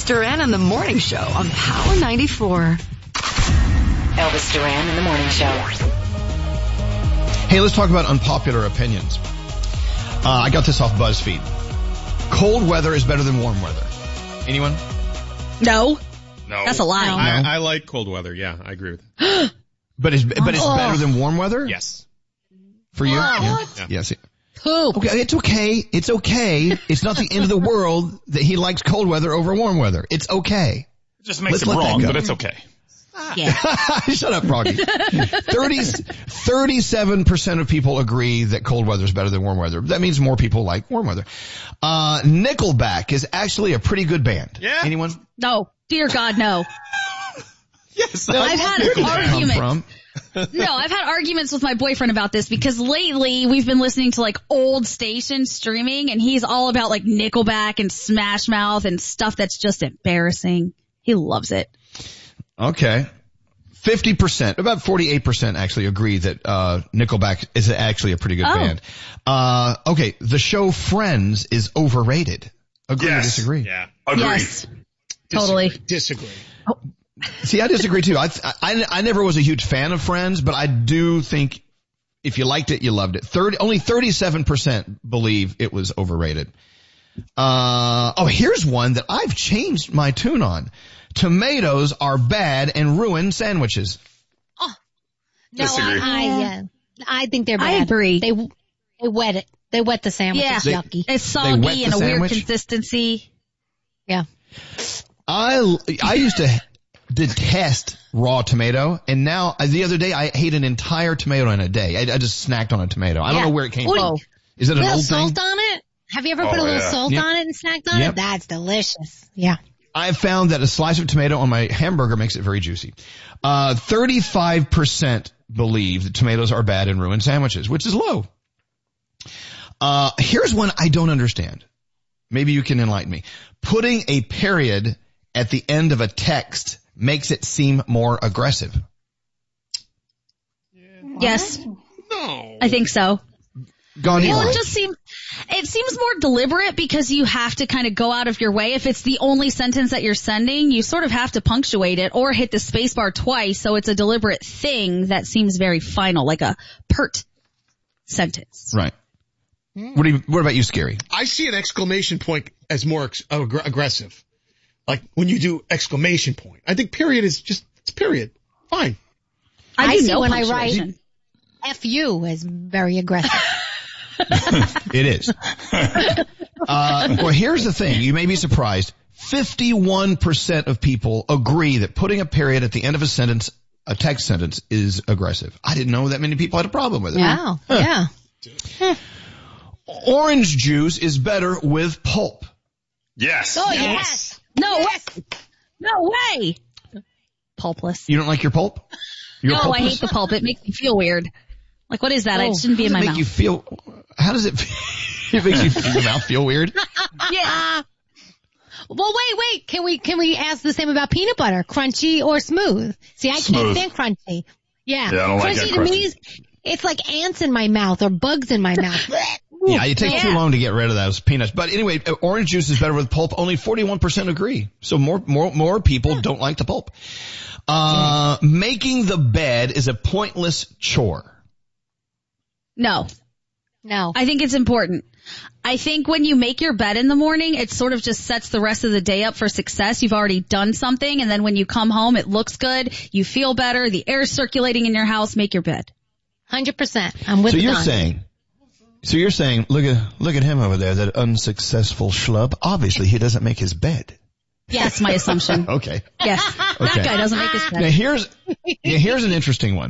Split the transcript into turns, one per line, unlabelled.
Elvis Duran and the Morning Show on Power 94.
Elvis Duran and the Morning Show.
Hey, let's talk about unpopular opinions. I got this off BuzzFeed. Cold weather is better than warm weather. Anyone?
No.
No.
That's a lie.
No.
I like cold weather. Yeah, I agree with that.
But it's better than warm weather?
Yes.
For you?
Yeah.
Yes.
Poop.
Okay, it's okay. It's okay. It's not the end of the world that he likes cold weather over warm weather. It's okay.
It just makes
Let's
it
let that
wrong,
go.
but it's okay.
Yeah.
Shut up, Froggy. 37% of people agree that cold weather is better than warm weather. That means more people like warm weather. Nickelback is actually a pretty good band.
Yeah.
Anyone?
No. Dear God, no.
Yes.
I've had an argument. No, I've had arguments with my boyfriend about this because lately we've been listening to like old stations streaming and he's all about like Nickelback and Smash Mouth and stuff that's just embarrassing. He loves it.
Okay. 50%, about 48% actually agree that Nickelback is actually a pretty good band. Okay, the show Friends is overrated. Agree or disagree?
Yeah. Agree.
Yes. Totally.
Disagree.
See, I disagree too. I never was a huge fan of Friends, but I do think if you liked it, you loved it. Only 37% believe it was overrated. Here's one that I've changed my tune on. Tomatoes are bad and ruin sandwiches.
No,
Disagree.
I think they're bad.
I agree.
They wet it. They wet the sandwich.
Yeah.
It's yucky.
It's
wet
soggy
the
and a weird
sandwich?
consistency.
Yeah.
I used to detest raw tomato, and now the other day I ate an entire tomato in a day. I just snacked on a tomato. I don't know where it came from. Is it an
Little
old thing?
salt on it? Have you ever put a little salt on it and snacked on it? That's delicious. Yeah.
I've found that a slice of tomato on my hamburger makes it very juicy. 35% believe that tomatoes are bad and ruin sandwiches, which is low. Here's one I don't understand. Maybe you can enlighten me. Putting a period at the end of a text makes it seem more aggressive.
Yes.
No.
I think so.
Gandhi,
Well,
why?
it seems more deliberate because you have to kind of go out of your way. If it's the only sentence that you're sending, you sort of have to punctuate it or hit the space bar twice. So it's a deliberate thing that seems very final, like a pert sentence.
Right. What about you, Scary?
I see an exclamation point as more aggressive. Like when you do exclamation point. I think period is it's period. Fine.
I
do
see
no
when I
punctuation.
write F-U as very aggressive.
It is. Well, here's the thing. You may be surprised. 51% of people agree that putting a period at the end of a sentence, a text sentence, is aggressive. I didn't know that many people had a problem with it.
Wow. Yeah.
Orange juice is better with pulp.
Yes.
Oh, yes.
No way. No way. Pulpless.
You don't like your pulp? You're
No,
pulpless?
I hate the pulp. It makes me feel weird. Like, what is that? It shouldn't be in my
How
mouth.
does it feel? It makes your mouth feel weird?
Yeah.
Well, wait. Can we ask the same about peanut butter? Crunchy or smooth? See, I
Smooth.
can't stand crunchy. Yeah.
Yeah, I don't like
crunchy
that
to me
crunchy.
it's like ants in my mouth or bugs in my mouth.
Yeah, it takes too long to get rid of those peanuts. But anyway, orange juice is better with pulp. Only 41% agree. So more people don't like the pulp. Making the bed is a pointless chore.
No.
No.
I think it's important. I think when you make your bed in the morning, it sort of just sets the rest of the day up for success. You've already done something, and then when you come home, it looks good. You feel better. The air's circulating in your house. Make your bed.
100%. I'm with
So
Don.
you're saying, look at him over there, that unsuccessful schlub. Obviously, he doesn't make his bed.
That's my assumption.
Okay.
Yes.
Okay.
That guy doesn't make his bed.
Now here's an interesting one.